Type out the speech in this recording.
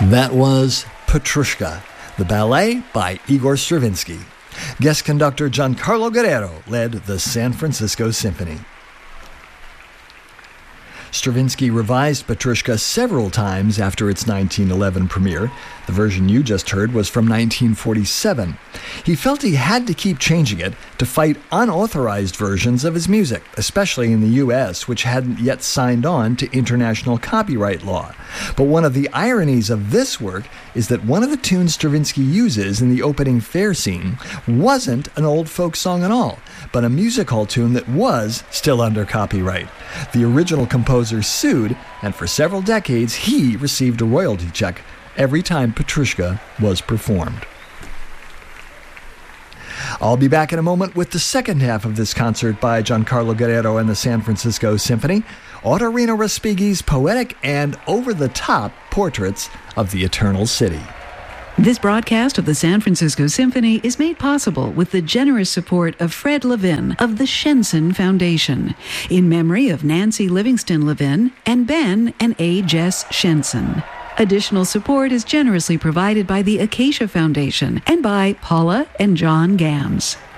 That was Petrushka, the ballet by Igor Stravinsky. Guest conductor Giancarlo Guerrero led the San Francisco Symphony. Stravinsky revised Petrushka several times after its 1911 premiere. The version you just heard was from 1947. He felt he had to keep changing it to fight unauthorized versions of his music, especially in the U.S., which hadn't yet signed on to international copyright law. But one of the ironies of this work is that one of the tunes Stravinsky uses in the opening fair scene wasn't an old folk song at all, but a music hall tune that was still under copyright. The original composer sued, and for several decades he received a royalty check every time Petrushka was performed. I'll be back in a moment with the second half of this concert by Giancarlo Guerrero and the San Francisco Symphony, Ottorino Respighi's poetic and over-the-top portraits of the Eternal City. This broadcast of the San Francisco Symphony is made possible with the generous support of Fred Levin of the Shenson Foundation, in memory of Nancy Livingston Levin and Ben and A. Jess Shenson. Additional support is generously provided by the Acacia Foundation and by Paula and John Gams.